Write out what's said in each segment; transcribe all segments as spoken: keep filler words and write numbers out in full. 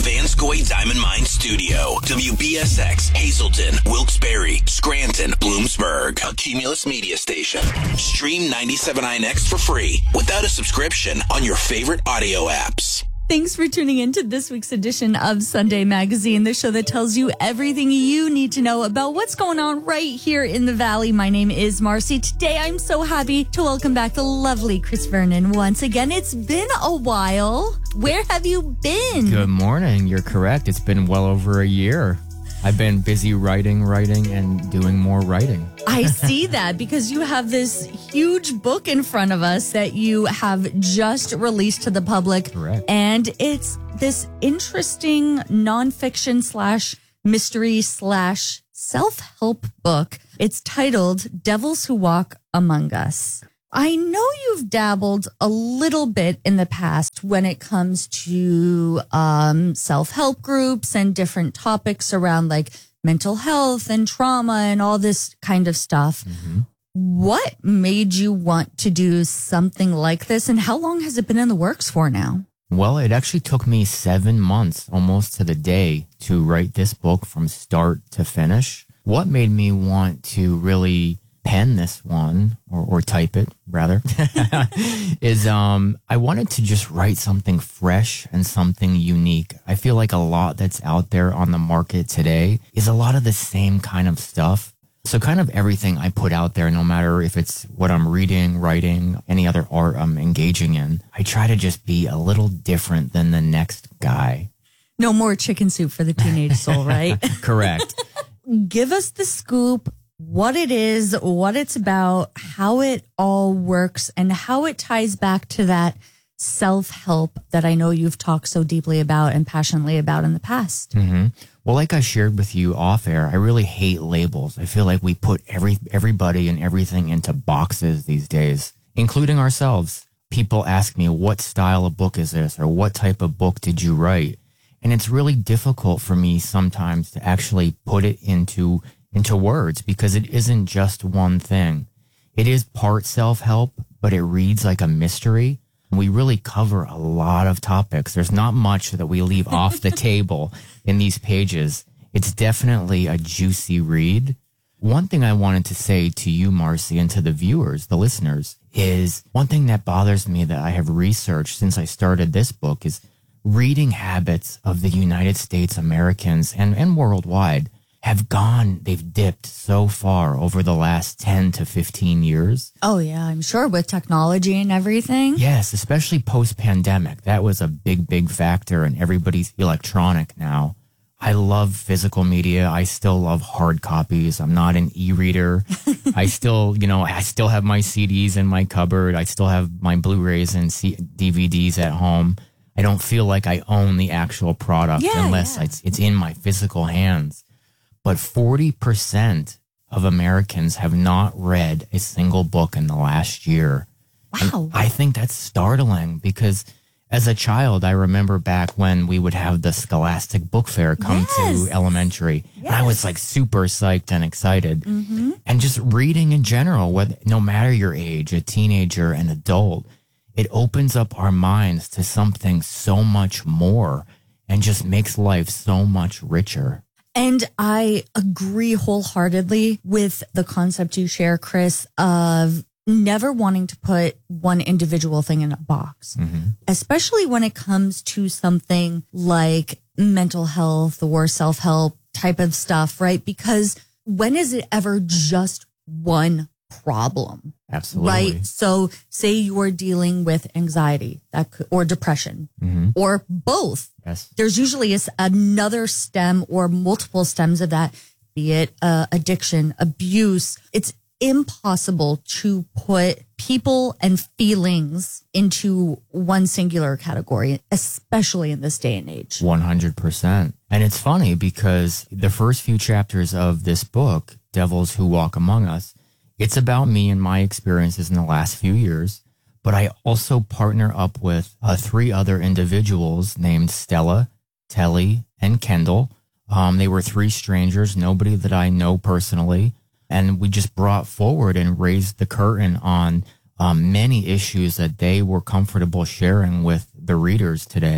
Vanscoy Diamond Mine Studio. W B S X, Hazleton, Wilkes-Barre, Scranton, Bloomsburg. A Cumulus Media Station. Stream ninety-seven point nine X for free without a subscription on your favorite audio apps. Thanks for tuning in to this week's edition of Sunday Magazine, the show that tells you everything you need to know about what's going on right here in the Valley. My name is Marcy. Today, I'm so happy to welcome back the lovely Chris Vernon once again. It's been a while. Where have you been? Good morning. You're correct. It's been well over a year. I've been busy writing, writing, and doing more writing. I see that because you have this huge book in front of us that you have just released to the public. Correct. And it's this interesting nonfiction slash mystery slash self-help book. It's titled Devils Who Walk Among Us. I know you've dabbled a little bit in the past when it comes to um, self-help groups and different topics around like mental health and trauma and all this kind of stuff. Mm-hmm. What made you want to do something like this, and how long has it been in the works for now? Well, it actually took me seven months, almost to the day, to write this book from start to finish. What made me want to really pen this one, or, or type it rather, is um I wanted to just write something fresh and something unique. I feel like a lot that's out there on the market today is a lot of the same kind of stuff. So kind of everything I put out there, no matter if it's what I'm reading, writing, any other art I'm engaging in, I try to just be a little different than the next guy. No more chicken soup for the teenage soul, right? Correct. Give us the scoop. What it is, what it's about, how it all works, and how it ties back to that self-help that I know you've talked so deeply about and passionately about in the past. Mm-hmm. Well, like I shared with you off air, I really hate labels. I feel like we put every everybody and everything into boxes these days, including ourselves. People ask me, what style of book is this? Or what type of book did you write? And it's really difficult for me sometimes to actually put it into into words, because it isn't just one thing. It is part self-help, but it reads like a mystery. We really cover a lot of topics. There's not much that we leave off the table in these pages. It's definitely a juicy read. One thing I wanted to say to you, Marcy, and to the viewers, the listeners, is one thing that bothers me that I have researched since I started this book is reading habits of the United States Americans and, and worldwide have gone, they've dipped so far over the last ten to fifteen years. Oh, yeah, I'm sure with technology and everything. Yes, especially post-pandemic. That was a big, big factor, and everybody's electronic now. I love physical media. I still love hard copies. I'm not an e-reader. I still, you know, I still have my C Ds in my cupboard. I still have my Blu-rays and C- D V Ds at home. I don't feel like I own the actual product yeah, unless yeah. It's, it's in my physical hands. But forty percent of Americans have not read a single book in the last year. Wow. And I think that's startling because as a child, I remember back when we would have the Scholastic Book Fair come yes. to elementary. Yes. And I was like super psyched and excited. Mm-hmm. And just reading in general, whether, no matter your age, a teenager, an adult, it opens up our minds to something so much more and just makes life so much richer. And I agree wholeheartedly with the concept you share, Chris, of never wanting to put one individual thing in a box, mm-hmm. especially when it comes to something like mental health or self-help type of stuff, right? Because when is it ever just one problem? Absolutely. Right? So say you're dealing with anxiety that could, or depression mm-hmm. or both. Yes. There's usually a, another stem or multiple stems of that, be it uh, addiction, abuse. It's impossible to put people and feelings into one singular category, especially in this day and age. one hundred percent. And it's funny because the first few chapters of this book, Devils Who Walk Among Us, it's about me and my experiences in the last few years. But I also partner up with uh, three other individuals named Stella, Telly, and Kendall. Um, they were three strangers, nobody that I know personally. And we just brought forward and raised the curtain on um, many issues that they were comfortable sharing with the readers today.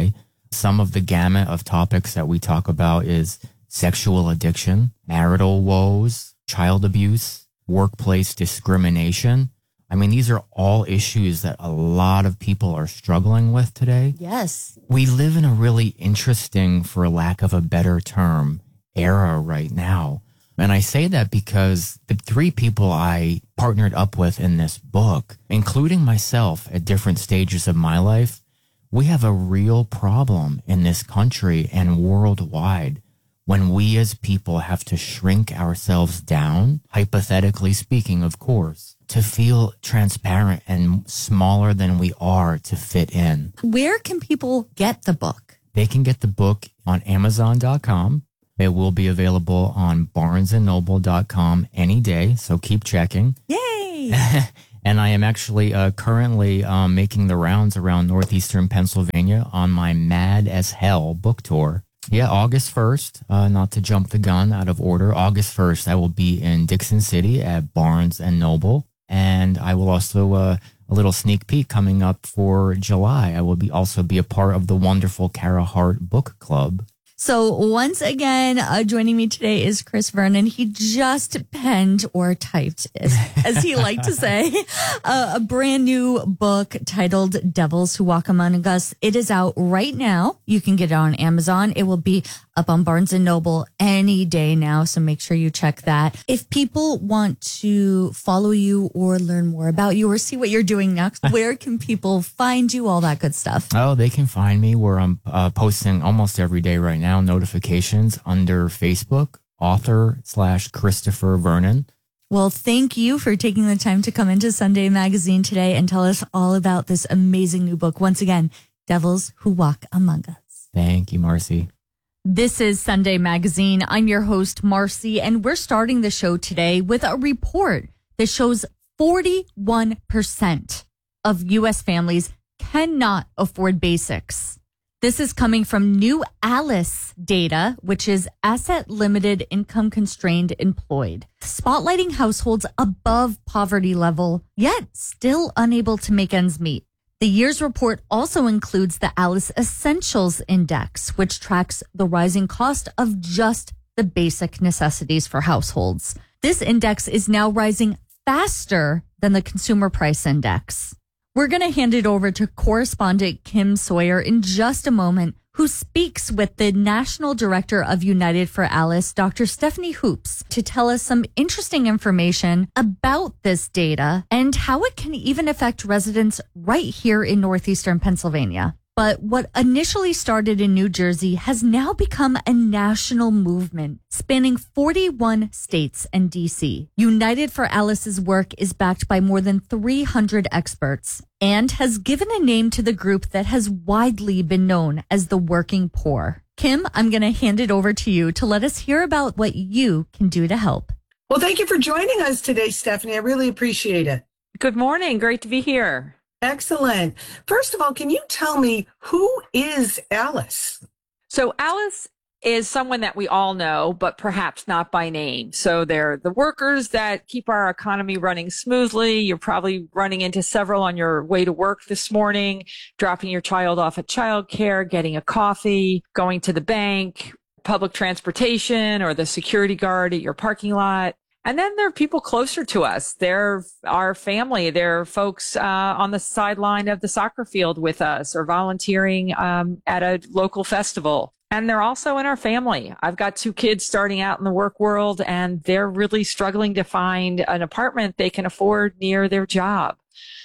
Some of the gamut of topics that we talk about is sexual addiction, marital woes, child abuse, workplace discrimination. I mean, these are all issues that a lot of people are struggling with today. Yes. We live in a really interesting, for lack of a better term, era right now. And I say that because the three people I partnered up with in this book, including myself at different stages of my life, we have a real problem in this country and worldwide when we as people have to shrink ourselves down, hypothetically speaking, of course, to feel transparent and smaller than we are to fit in. Where can people get the book? They can get the book on amazon dot com. It will be available on barnes and noble dot com any day, so keep checking. Yay! And I am actually uh, currently um, making the rounds around northeastern Pennsylvania on my Mad as Hell book tour. Yeah, August first, uh, not to jump the gun out of order, August first, I will be in Dixon City at Barnes and Noble. And I will also, uh, a little sneak peek coming up for July. I will be also be a part of the wonderful Cara Hart Book Club. So once again, uh, joining me today is Chris Vernon. He just penned or typed, as, as he liked to say, uh, a brand new book titled Devils Who Walk Among Us. It is out right now. You can get it on Amazon. It will be up on Barnes and Noble any day now, so make sure you check that. If people want to follow you or learn more about you or see what you're doing next, where can people find you, all that good stuff? Oh, they can find me where I'm uh, posting almost every day right now, notifications under Facebook, author slash Christopher Vernon. Well, thank you for taking the time to come into Sunday Magazine today and tell us all about this amazing new book. Once again, Devils Who Walk Among Us. Thank you, Marcy. This is Sunday Magazine. I'm your host, Marcy, and we're starting the show today with a report that shows forty-one percent of U S families cannot afford basics. This is coming from New ALICE data, which is Asset Limited Income Constrained Employed, spotlighting households above poverty level, yet still unable to make ends meet. The year's report also includes the ALICE Essentials Index, which tracks the rising cost of just the basic necessities for households. This index is now rising faster than the Consumer Price Index. We're going to hand it over to correspondent Kim Sawyer in just a moment, who speaks with the National Director of United for ALICE, Doctor Stephanie Hoops, to tell us some interesting information about this data and how it can even affect residents right here in northeastern Pennsylvania. But what initially started in New Jersey has now become a national movement spanning forty-one states and D C. United for ALICE's work is backed by more than three hundred experts and has given a name to the group that has widely been known as the working poor. Kim, I'm going to hand it over to you to let us hear about what you can do to help. Well, thank you for joining us today, Stephanie. I really appreciate it. Good morning. Great to be here. Excellent. First of all, can you tell me, who is ALICE? So ALICE is someone that we all know, but perhaps not by name. So they're the workers that keep our economy running smoothly. You're probably running into several on your way to work this morning, dropping your child off at childcare, getting a coffee, going to the bank, public transportation, or the security guard at your parking lot. And then there are people closer to us. They're our family. They're folks uh, on the sideline of the soccer field with us or volunteering um, at a local festival. And they're also in our family. I've got two kids starting out in the work world, and they're really struggling to find an apartment they can afford near their job.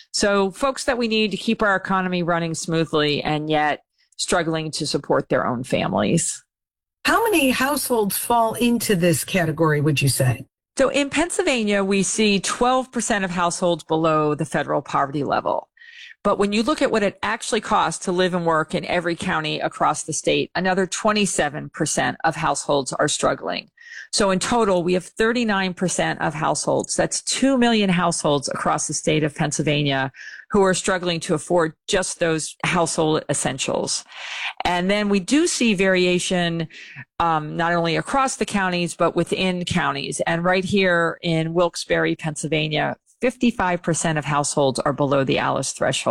So folks that we need to keep our economy running smoothly and yet struggling to support their own families. How many households fall into this category, would you say? So in Pennsylvania, we see twelve percent of households below the federal poverty level. But when you look at what it actually costs to live and work in every county across the state, another twenty-seven percent of households are struggling. So in total, we have thirty-nine percent of households. That's two million households across the state of Pennsylvania who are struggling to afford just those household essentials. And then we do see variation um, not only across the counties, but within counties. And right here in Wilkes-Barre, Pennsylvania, fifty-five percent of households are below the ALICE threshold.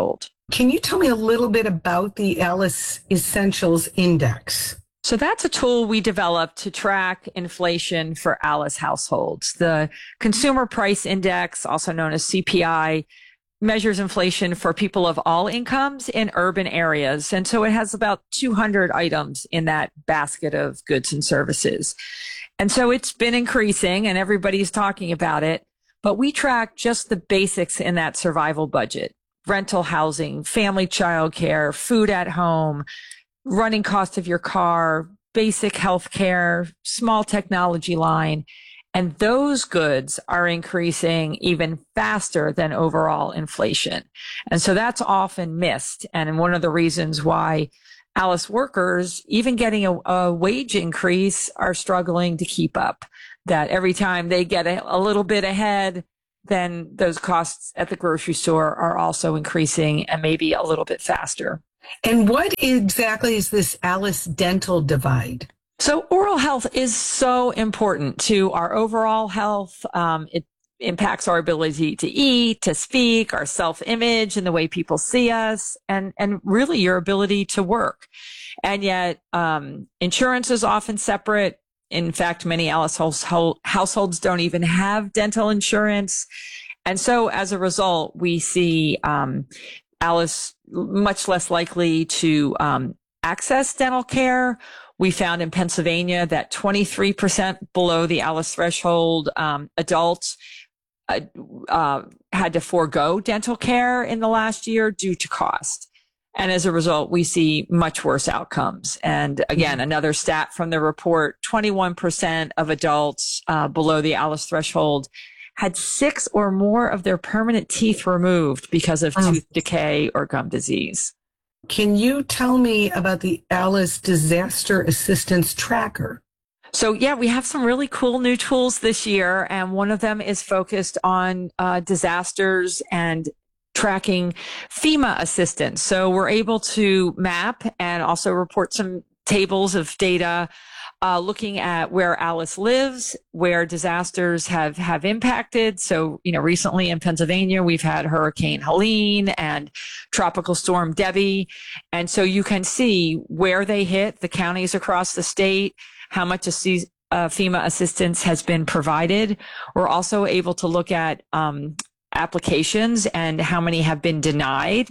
Can you tell me a little bit about the Alice Essentials Index? So that's a tool we developed to track inflation for Alice households. The Consumer Price Index, also known as C P I, measures inflation for people of all incomes in urban areas. And so it has about two hundred items in that basket of goods and services. And so it's been increasing and everybody's talking about it, but we track just the basics in that survival budget: rental housing, family childcare, food at home, running cost of your car, basic health care, small technology line. And those goods are increasing even faster than overall inflation. And so that's often missed. And one of the reasons why Alice workers, even getting a, a wage increase, are struggling to keep up. That every time they get a, a little bit ahead, then those costs at the grocery store are also increasing and maybe a little bit faster. And what exactly is this Alice Dental Divide? So oral health is so important to our overall health. Um, it impacts our ability to eat, to speak, our self-image, and the way people see us, and, and really your ability to work. And yet, um, insurance is often separate. In fact, many Alice households don't even have dental insurance. And so as a result, we see um, Alice much less likely to um, access dental care. We found in Pennsylvania that twenty-three percent below the Alice threshold um, adults uh, uh, had to forego dental care in the last year due to cost. And as a result, we see much worse outcomes. And again, another stat from the report, twenty-one percent of adults uh, below the Alice threshold had six or more of their permanent teeth removed because of tooth decay or gum disease. Can you tell me about the Alice Disaster Assistance Tracker? So yeah, we have some really cool new tools this year, and one of them is focused on uh, disasters and tracking FEMA assistance. So we're able to map and also report some tables of data uh, looking at where Alice lives, where disasters have, have impacted. So, you know, recently in Pennsylvania, we've had Hurricane Helene and Tropical Storm Debbie. And so you can see where they hit, the counties across the state, how much uh, FEMA assistance has been provided. We're also able to look at um, applications and how many have been denied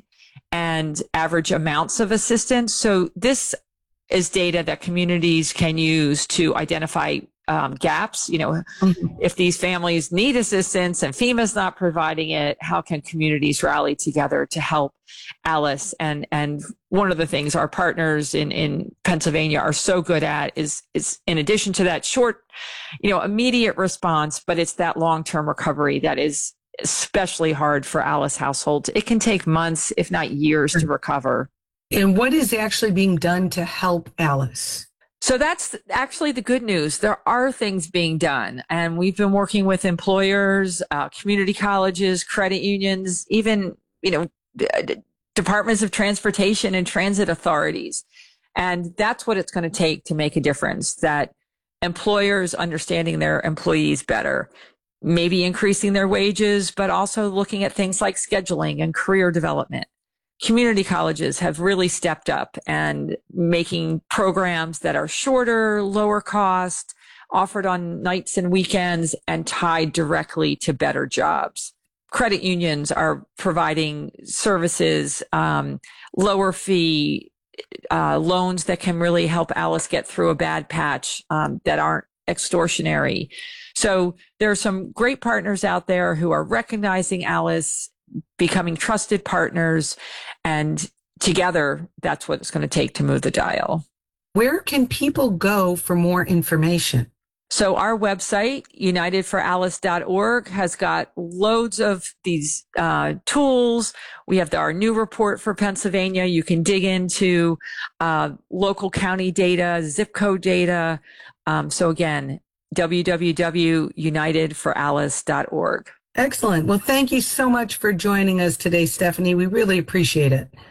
and average amounts of assistance. So this is data that communities can use to identify um, gaps. You know, mm-hmm. if these families need assistance and FEMA's not providing it, how can communities rally together to help Alice? And and one of the things our partners in, in Pennsylvania are so good at is, is in addition to that short, you know, immediate response, but it's that long-term recovery that is especially hard for Alice households. It can take months, if not years, to recover. And what is actually being done to help Alice? So that's actually the good news. There are things being done, and we've been working with employers, uh, community colleges, credit unions, even, you know, d- departments of transportation and transit authorities. And that's what it's going to take to make a difference, that employers understanding their employees better, maybe increasing their wages, but also looking at things like scheduling and career development. Community colleges have really stepped up and making programs that are shorter, lower cost, offered on nights and weekends, and tied directly to better jobs. Credit unions are providing services, um, lower fee uh, loans that can really help Alice get through a bad patch um, that aren't extortionary. So there are some great partners out there who are recognizing Alice, becoming trusted partners, and together, that's what it's going to take to move the dial. Where can people go for more information? So our website, united for alice dot org, has got loads of these uh, tools. We have the, our new report for Pennsylvania. You can dig into uh, local county data, zip code data. Um, so again, w w w dot united for alice dot org. Excellent. Well, thank you so much for joining us today, Stephanie. We really appreciate it.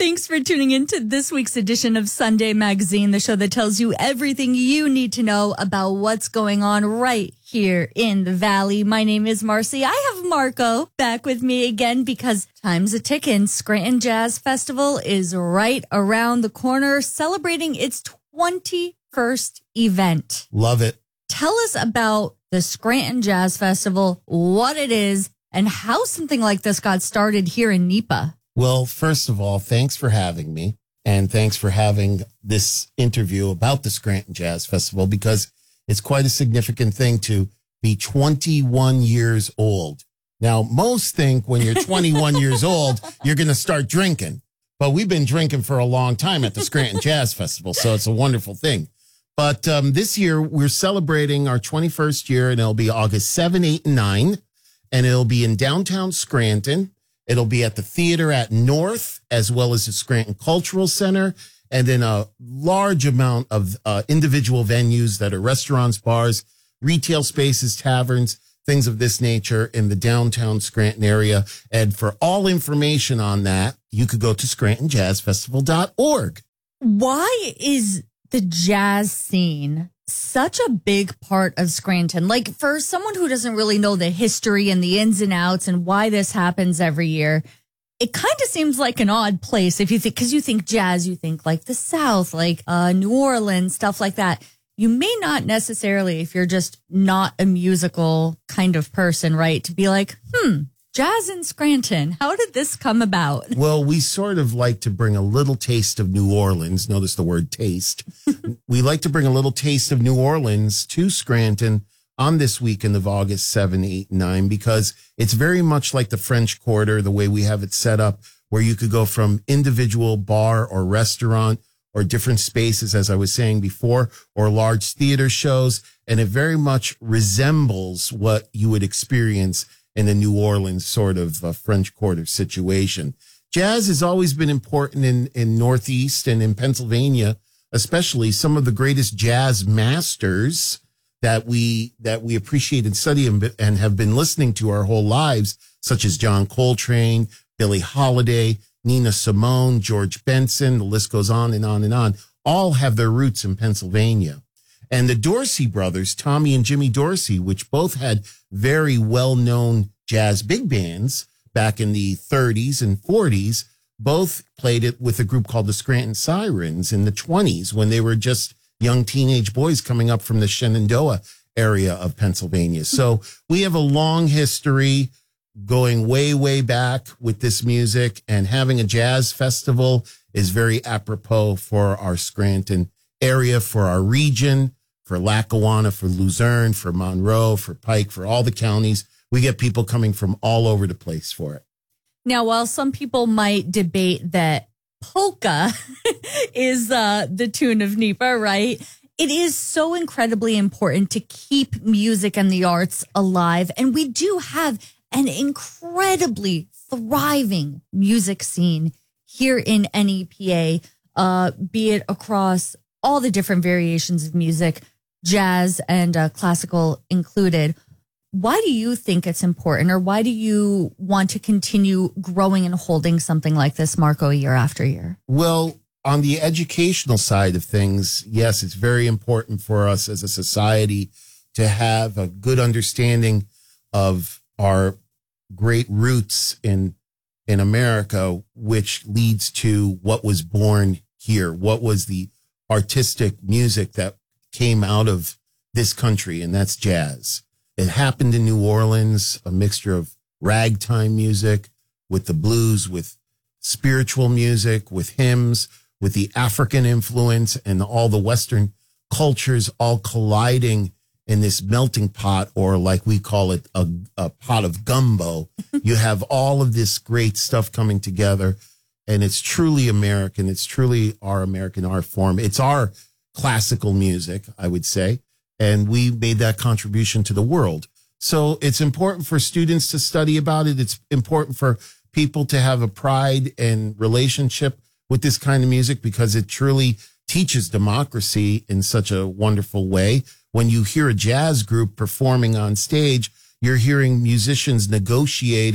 Thanks for tuning in to this week's edition of Sunday Magazine, the show that tells you everything you need to know about what's going on right here in the Valley. My name is Marcy. I have Marco back with me again because time's a ticking. Scranton Jazz Festival is right around the corner, celebrating its twenty-first event. Love it. Tell us about the Scranton Jazz Festival, what it is, and how something like this got started here in N E P A. Well, first of all, thanks for having me. And thanks for having this interview about the Scranton Jazz Festival, because it's quite a significant thing to be twenty-one years old. Now, most think when you're twenty-one years old, you're going to start drinking. But we've been drinking for a long time at the Scranton Jazz Festival, so it's a wonderful thing. But um, this year, we're celebrating our twenty-first year, and it'll be August seventh, eighth, and ninth. And it'll be in downtown Scranton. It'll be at the theater at North, as well as the Scranton Cultural Center, and then a large amount of uh, individual venues that are restaurants, bars, retail spaces, taverns, things of this nature in the downtown Scranton area. And for all information on that, you could go to scranton jazz festival dot org. Why is the jazz scene such a big part of Scranton? Like, for someone who doesn't really know the history and the ins and outs and why this happens every year, it kind of seems like an odd place if you think, because you think jazz, you think like the South, like uh, New Orleans, stuff like that. You may not necessarily, if you're just not a musical kind of person, right, to be like, hmm, jazz in Scranton. How did this come about? Well, we sort of like to bring a little taste of New Orleans. Notice the word taste. We like to bring a little taste of New Orleans to Scranton on this weekend of August seventh, eighth, and ninth, because it's very much like the French Quarter, the way we have it set up, where you could go from individual bar or restaurant or different spaces, as I was saying before, or large theater shows. And it very much resembles what you would experience in a New Orleans sort of uh, French Quarter situation. Jazz has always been important in, in Northeast and in Pennsylvania, especially. Some of the greatest jazz masters that we that we appreciate and study and, and have been listening to our whole lives, such as John Coltrane, Billie Holiday, Nina Simone, George Benson, the list goes on and on and on, all have their roots in Pennsylvania. And the Dorsey brothers, Tommy and Jimmy Dorsey, which both had very well-known jazz big bands back in the thirties and forties, both played it with a group called the Scranton Sirens in the twenties when they were just young teenage boys coming up from the Shenandoah area of Pennsylvania. So we have a long history going way, way back with this music, and having a jazz festival is very apropos for our Scranton area, for our region, for Lackawanna, for Luzerne, for Monroe, for Pike, for all the counties. We get people coming from all over the place for it. Now, while some people might debate that polka is uh, the tune of N E P A, right? It is so incredibly important to keep music and the arts alive. And we do have an incredibly thriving music scene here in N E P A, uh, be it across all the different variations of music, jazz and uh, classical included. Why do you think it's important, or why do you want to continue growing and holding something like this, Marco, year after year? Well, on the educational side of things, yes, it's very important for us as a society to have a good understanding of our great roots in in America, which leads to what was born here, what was the artistic music that came out of this country, and that's jazz. It happened in New Orleans, a mixture of ragtime music with the blues, with spiritual music, with hymns, with the African influence and all the Western cultures all colliding in this melting pot, or like we call it, a, a pot of gumbo. You have all of this great stuff coming together, and it's truly American. It's truly our American art form. It's our classical music, I would say. And we made that contribution to the world. So it's important for students to study about it. It's important for people to have a pride and relationship with this kind of music, because it truly teaches democracy in such a wonderful way. When you hear a jazz group performing on stage, you're hearing musicians negotiating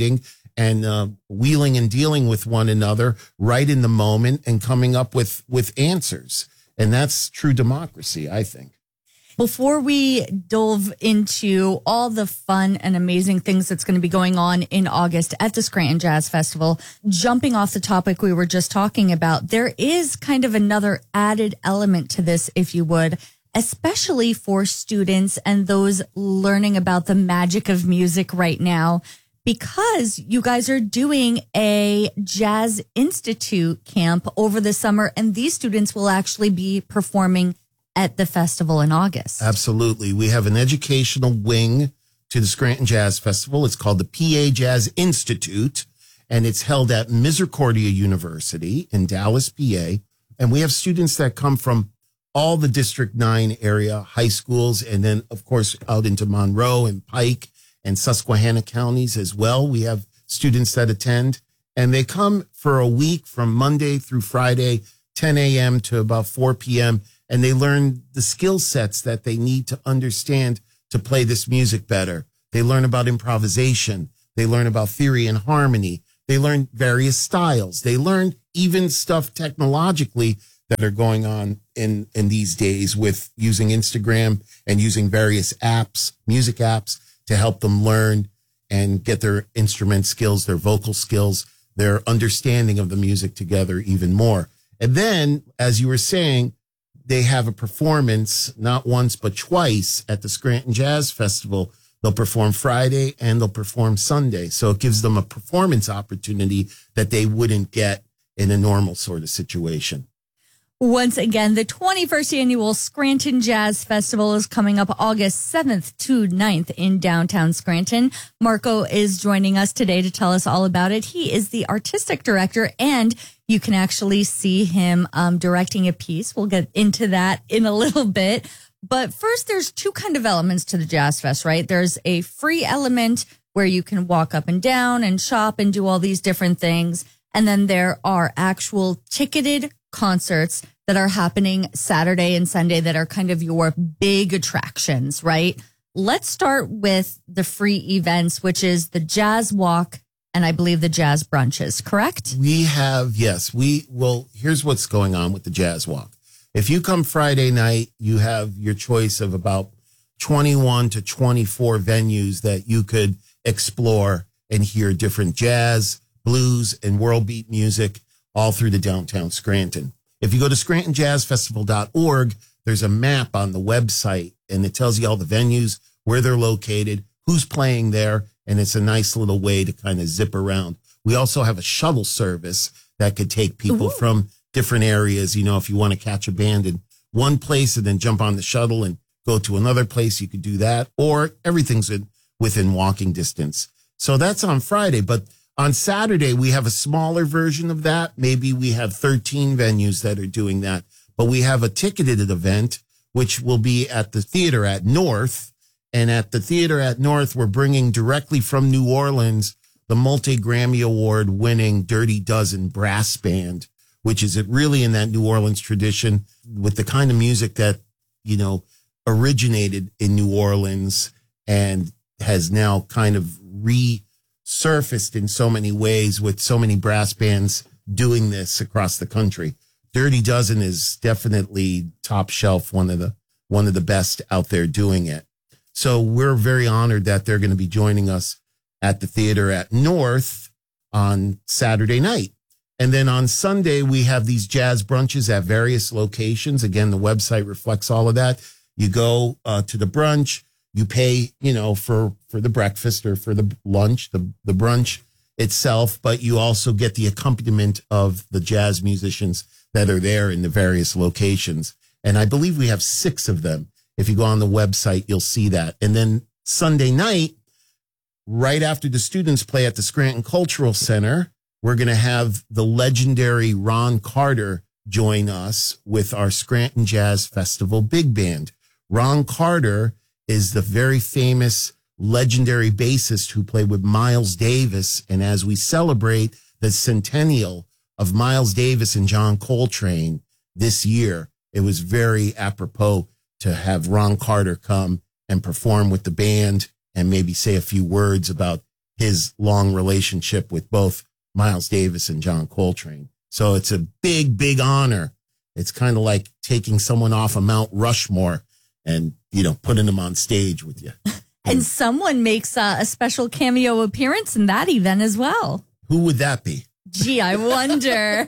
and uh, wheeling and dealing with one another right in the moment and coming up with, with answers. And that's true democracy, I think. Before we delve into all the fun and amazing things that's going to be going on in August at the Scranton Jazz Festival, jumping off the topic we were just talking about, there is kind of another added element to this, if you would, especially for students and those learning about the magic of music right now, because you guys are doing a Jazz Institute camp over the summer, and these students will actually be performing at the festival in August. Absolutely. We have an educational wing to the Scranton Jazz Festival. It's called the P A Jazz Institute, and it's held at Misericordia University in Dallas, P A. And we have students that come from all the District nine area high schools, and then, of course, out into Monroe and Pike and Susquehanna counties as well. We have students that attend, and they come for a week from Monday through Friday, ten a.m. to about four p.m., and they learn the skill sets that they need to understand to play this music better. They learn about improvisation. They learn about theory and harmony. They learn various styles. They learn even stuff technologically that are going on in, in these days with using Instagram and using various apps, music apps, to help them learn and get their instrument skills, their vocal skills, their understanding of the music together even more. And then, as you were saying, they have a performance not once but twice at the Scranton Jazz Festival. They'll perform Friday and they'll perform Sunday. So it gives them a performance opportunity that they wouldn't get in a normal sort of situation. Once again, the twenty-first annual Scranton Jazz Festival is coming up August seventh to ninth in downtown Scranton. Marco is joining us today to tell us all about it. He is the artistic director, and you can actually see him um, directing a piece. We'll get into that in a little bit. But first, there's two kind of elements to the Jazz Fest, right? There's a free element where you can walk up and down and shop and do all these different things. And then there are actual ticketed concerts that are happening Saturday and Sunday that are kind of your big attractions, right? Let's start with the free events, which is the Jazz Walk and I believe the Jazz Brunches, correct? We have, yes, we will. Here's what's going on with the Jazz Walk. If you come Friday night, you have your choice of about twenty-one to twenty-four venues that you could explore and hear different jazz, blues, and world beat music all through the downtown Scranton. If you go to scranton jazz festival dot org, there's a map on the website, and it tells you all the venues, where they're located, who's playing there, and it's a nice little way to kind of zip around. We also have a shuttle service that could take people Ooh. from different areas. You know, if you want to catch a band in one place and then jump on the shuttle and go to another place, you could do that, or everything's in, within walking distance. So that's on Friday, but on Saturday, we have a smaller version of that. Maybe we have thirteen venues that are doing that, but we have a ticketed event, which will be at the Theater at North. And at the Theater at North, we're bringing directly from New Orleans the multi-Grammy Award winning Dirty Dozen Brass Band, which is really in that New Orleans tradition with the kind of music that, you know, originated in New Orleans and has now kind of re surfaced in so many ways with so many brass bands doing this across the country. Dirty Dozen is definitely top shelf, one of the one of the best out there doing it. So we're very honored that they're going to be joining us at the Theater at North on Saturday night. And then on Sunday, we have these jazz brunches at various locations. Again, the website reflects all of that. You go uh, to the brunch. You pay, you know, for, for the breakfast or for the lunch, the, the brunch itself, but you also get the accompaniment of the jazz musicians that are there in the various locations. And I believe we have six of them. If you go on the website, you'll see that. And then Sunday night, right after the students play at the Scranton Cultural Center, we're going to have the legendary Ron Carter join us with our Scranton Jazz Festival Big Band. Ron Carter is the very famous legendary bassist who played with Miles Davis. And as we celebrate the centennial of Miles Davis and John Coltrane this year, it was very apropos to have Ron Carter come and perform with the band and maybe say a few words about his long relationship with both Miles Davis and John Coltrane. So it's a big, big honor. It's kind of like taking someone off of Mount Rushmore and, you know, putting them on stage with you. And someone makes uh, a special cameo appearance in that event as well. Who would that be? Gee, I wonder.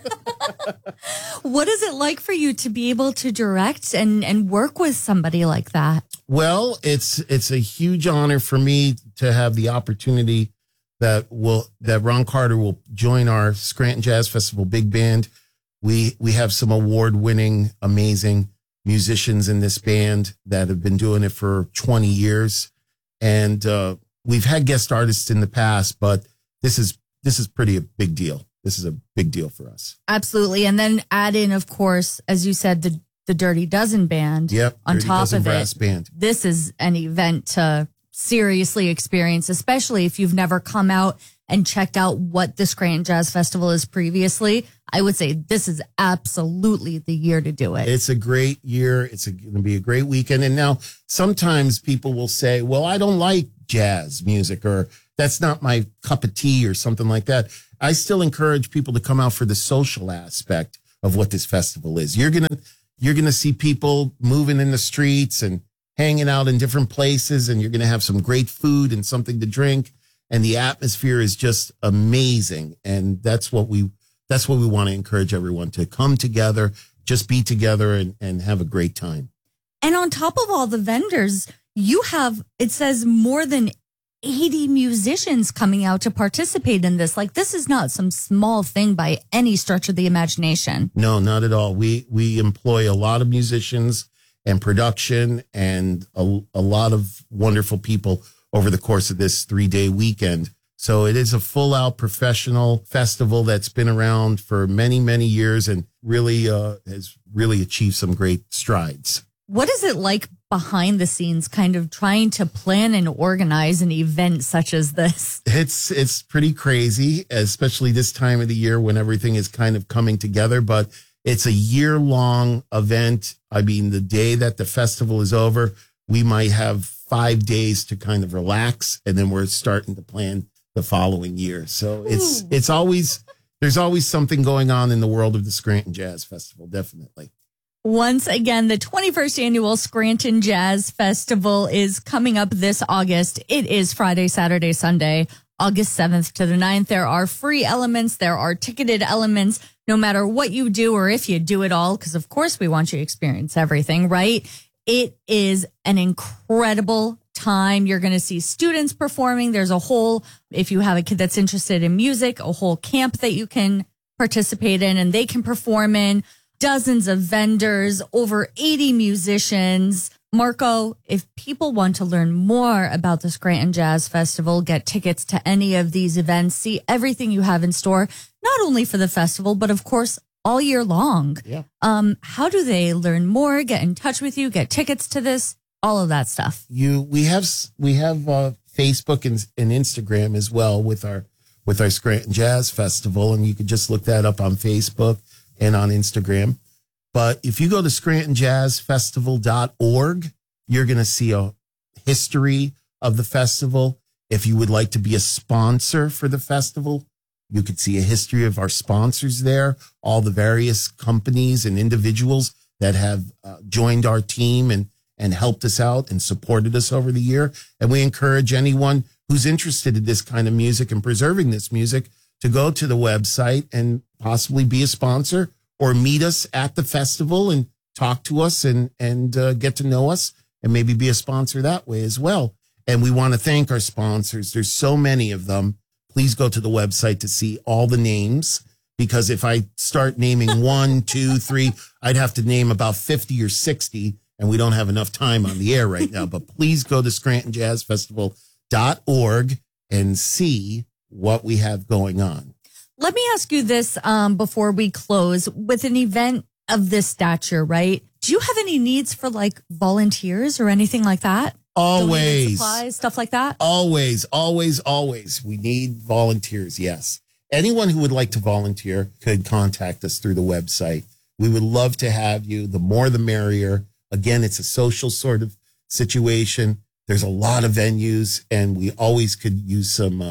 What is it like for you to be able to direct and, and work with somebody like that? Well, it's it's a huge honor for me to have the opportunity that will that Ron Carter will join our Scranton Jazz Festival Big Band. We we have some award-winning, amazing musicians in this band that have been doing it for twenty years, and uh, we've had guest artists in the past, but this is this is pretty a big deal. This is a big deal for us. Absolutely, and then add in, of course, as you said, the the Dirty Dozen Band. Yep, on Dirty top Dozen of Brass it, Band. This is an event to seriously experience, especially if you've never come out and checked out what the Scranton Jazz Festival is previously. I would say this is absolutely the year to do it. It's a great year. It's going to be a great weekend. And now sometimes people will say, well, I don't like jazz music, or that's not my cup of tea, or something like that. I still encourage people to come out for the social aspect of what this festival is. You're going to, you're going to see people moving in the streets and hanging out in different places, and you're going to have some great food and something to drink. And the atmosphere is just amazing. And that's what we, that's what we want to encourage everyone to come together, just be together and, and have a great time. And on top of all the vendors, you have, it says more than eighty musicians coming out to participate in this. Like, this is not some small thing by any stretch of the imagination. No, not at all. We, we employ a lot of musicians and production and a, a lot of wonderful people over the course of this three-day weekend. So it is a full-out professional festival that's been around for many, many years and really uh, has really achieved some great strides. What is it like behind the scenes, kind of trying to plan and organize an event such as this? It's it's pretty crazy, especially this time of the year when everything is kind of coming together. But it's a year-long event. I mean, the day that the festival is over, we might have five days to kind of relax, and then we're starting to plan the following year. So it's Ooh. it's always, there's always something going on in the world of the Scranton Jazz Festival, definitely. Once again, the twenty-first annual Scranton Jazz Festival is coming up this August. It is Friday, Saturday, Sunday, August seventh to the ninth. There are free elements. There are ticketed elements, no matter what you do or if you do it all, because of course we want you to experience everything, right? It is an incredible time. You're going to see students performing. There's a whole, if you have a kid that's interested in music, a whole camp that you can participate in and they can perform in. Dozens of vendors, over eighty musicians. Marco, if people want to learn more about the Scranton Jazz Festival, get tickets to any of these events, see everything you have in store, not only for the festival, but of course, all year long. Yeah. Um, how do they learn more, get in touch with you, get tickets to this, all of that stuff? You, we have, we have uh, Facebook and, and Instagram as well with our, with our Scranton Jazz Festival. And you can just look that up on Facebook and on Instagram. But if you go to scranton jazz festival dot org, you're going to see a history of the festival. If you would like to be a sponsor for the festival, you could see a history of our sponsors there, all the various companies and individuals that have uh, joined our team and, and helped us out and supported us over the year. And we encourage anyone who's interested in this kind of music and preserving this music to go to the website and possibly be a sponsor or meet us at the festival and talk to us and, and uh, get to know us and maybe be a sponsor that way as well. And we want to thank our sponsors. There's so many of them. Please go to the website to see all the names, because if I start naming one, two, three, I'd have to name about fifty or sixty, and we don't have enough time on the air right now. But please go to scranton jazz festival dot org and see what we have going on. Let me ask you this um, before we close. With an event of this stature, right? Do you have any needs for like volunteers or anything like that? Donated Always. supplies, stuff like that? Always, always, always. We need volunteers, yes. Anyone who would like to volunteer could contact us through the website. We would love to have you. The more, the merrier. Again, it's a social sort of situation. There's a lot of venues, and we always could use some uh,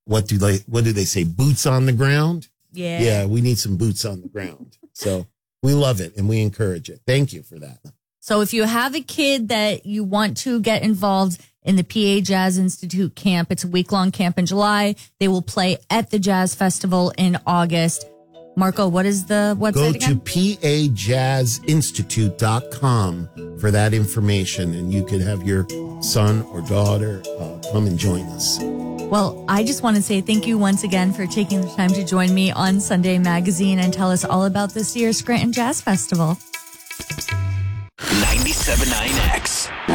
what do they, what do they say? Boots on the ground. Yeah. Yeah. We need some boots on the ground. So we love it and we encourage it. Thank you for that. So if you have a kid that you want to get involved in the P A Jazz Institute camp, it's a week-long camp in July. They will play at the Jazz Festival in August. Marco, what is the website Go again? to P A Jazz Institute dot com for that information, and you could have your son or daughter uh, come and join us. Well, I just want to say thank you once again for taking the time to join me on Sunday Magazine and tell us all about this year's Scranton Jazz Festival. ninety-seven point nine X